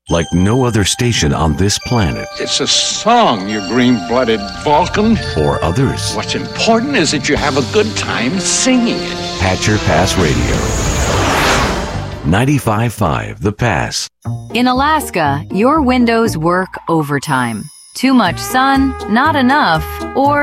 like no other station on this planet. It's a song, you green-blooded Vulcan. For others, What's important is that you have a good time singing it. Hatcher Pass Radio. 95.5 The Pass. In Alaska, your windows work overtime. Too much sun, not enough, or